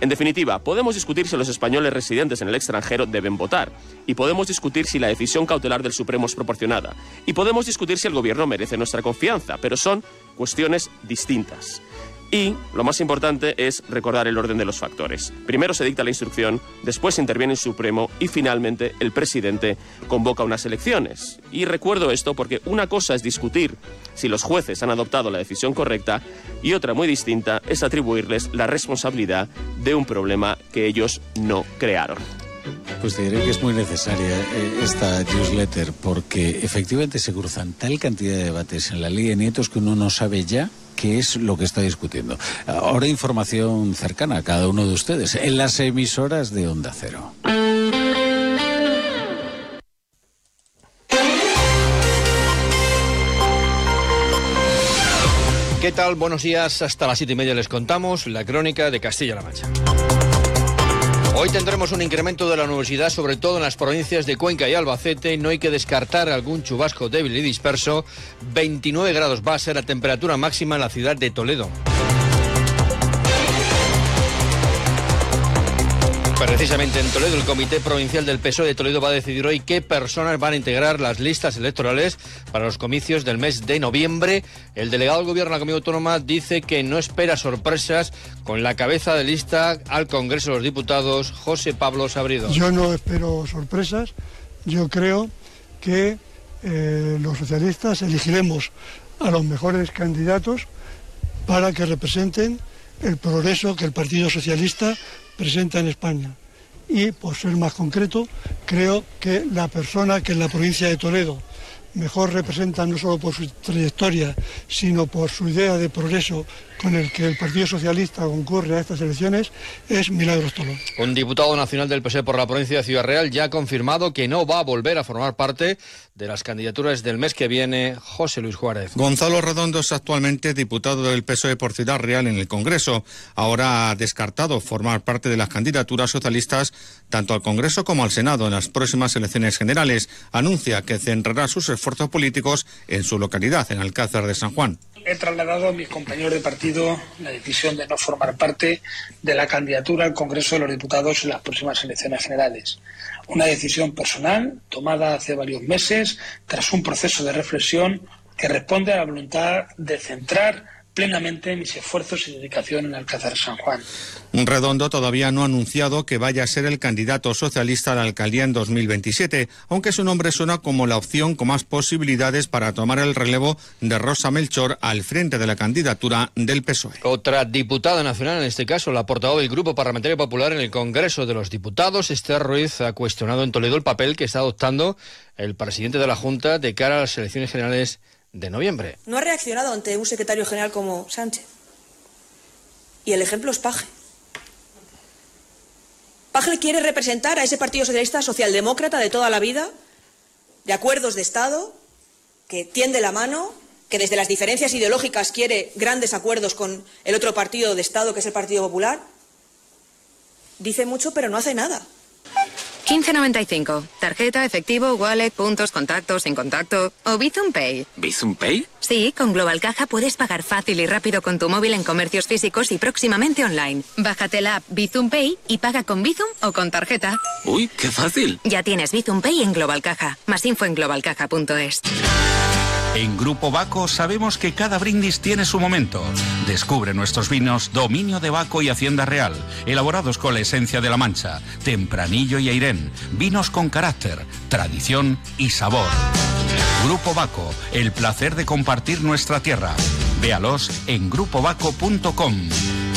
En definitiva, podemos discutir si los españoles residentes en el extranjero deben votar, y podemos discutir si la decisión cautelar del Supremo es proporcionada, y podemos discutir si el gobierno merece nuestra confianza, pero son cuestiones distintas. Y lo más importante es recordar el orden de los factores. Primero se dicta la instrucción, después interviene el Supremo y finalmente el presidente convoca unas elecciones. Y recuerdo esto porque una cosa es discutir si los jueces han adoptado la decisión correcta y otra muy distinta es atribuirles la responsabilidad de un problema que ellos no crearon. Pues te diré que es muy necesaria esta newsletter porque efectivamente se cruzan tal cantidad de debates en la ley de nietos que uno no sabe ya qué es lo que está discutiendo. Ahora información cercana a cada uno de ustedes en las emisoras de Onda Cero. ¿Qué tal? Buenos días. Hasta las 7:30 les contamos la crónica de Castilla-La Mancha. Hoy tendremos un incremento de la nubosidad, sobre todo en las provincias de Cuenca y Albacete. No hay que descartar algún chubasco débil y disperso. 29 grados va a ser la temperatura máxima en la ciudad de Toledo. Precisamente en Toledo, el Comité Provincial del PSOE de Toledo va a decidir hoy qué personas van a integrar las listas electorales para los comicios del mes de noviembre. El delegado del Gobierno de la Comunidad Autónoma dice que no espera sorpresas con la cabeza de lista al Congreso de los Diputados, José Pablo Sabrido. Yo no espero sorpresas. Yo creo que los socialistas elegiremos a los mejores candidatos para que representen el progreso que el Partido Socialista presenta en España. Y, por ser más concreto, creo que la persona que en la provincia de Toledo mejor representa, no solo por su trayectoria, sino por su idea de progreso con el que el Partido Socialista concurre a estas elecciones, es Milagros Tolón. Un diputado nacional del PSOE por la provincia de Ciudad Real ya ha confirmado que no va a volver a formar parte de las candidaturas del mes que viene. José Luis Juárez. Gonzalo Redondo es actualmente diputado del PSOE por Ciudad Real en el Congreso. Ahora ha descartado formar parte de las candidaturas socialistas tanto al Congreso como al Senado en las próximas elecciones generales. Anuncia que centrará sus esfuerzos políticos en su localidad, en Alcázar de San Juan. He trasladado a mis compañeros de partido la decisión de no formar parte de la candidatura al Congreso de los Diputados en las próximas elecciones generales. Una decisión personal tomada hace varios meses tras un proceso de reflexión que responde a la voluntad de centrar plenamente mis esfuerzos y dedicación en Alcázar de San Juan. Redondo todavía no ha anunciado que vaya a ser el candidato socialista a la alcaldía en 2027, aunque su nombre suena como la opción con más posibilidades para tomar el relevo de Rosa Melchor al frente de la candidatura del PSOE. Otra diputada nacional, en este caso la portavoz del Grupo Parlamentario Popular en el Congreso de los Diputados, Esther Ruiz, ha cuestionado en Toledo el papel que está adoptando el presidente de la Junta de cara a las elecciones generales de noviembre. No ha reaccionado ante un secretario general como Sánchez. Y el ejemplo es Paje. Paje quiere representar a ese Partido Socialista socialdemócrata de toda la vida, de acuerdos de Estado, que tiende la mano, que desde las diferencias ideológicas quiere grandes acuerdos con el otro partido de Estado, que es el Partido Popular. Dice mucho, pero no hace nada. 15,95. Tarjeta, efectivo, wallet, puntos, contactos, sin contacto o Bizum Pay. ¿Bizum Pay? Sí, con Global Caja puedes pagar fácil y rápido con tu móvil en comercios físicos y próximamente online. Bájate la app Bizum Pay y paga con Bizum o con tarjeta. ¡Uy, qué fácil! Ya tienes Bizum Pay en Global Caja. Más info en globalcaja.es. En Grupo Baco sabemos que cada brindis tiene su momento. Descubre nuestros vinos Dominio de Baco y Hacienda Real, elaborados con la esencia de la Mancha, Tempranillo y Airén, vinos con carácter, tradición y sabor. Grupo Baco, el placer de compartir nuestra tierra. Véalos en grupobaco.com.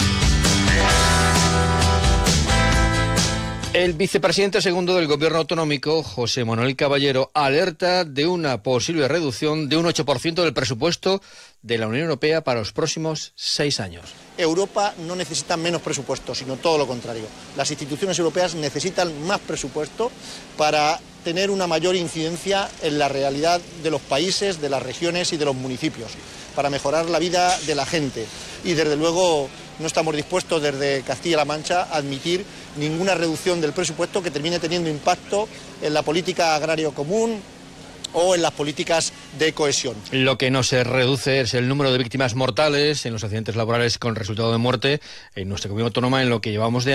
El vicepresidente segundo del Gobierno autonómico, José Manuel Caballero, alerta de una posible reducción de un 8% del presupuesto de la Unión Europea para los próximos 6 años. Europa no necesita menos presupuesto, sino todo lo contrario. Las instituciones europeas necesitan más presupuesto para tener una mayor incidencia en la realidad de los países, de las regiones y de los municipios, para mejorar la vida de la gente. Y desde luego no estamos dispuestos desde Castilla-La Mancha a admitir ninguna reducción del presupuesto que termine teniendo impacto en la política agraria común o en las políticas de cohesión. Lo que no se reduce es el número de víctimas mortales en los accidentes laborales con resultado de muerte en nuestra comunidad autónoma en lo que llevamos de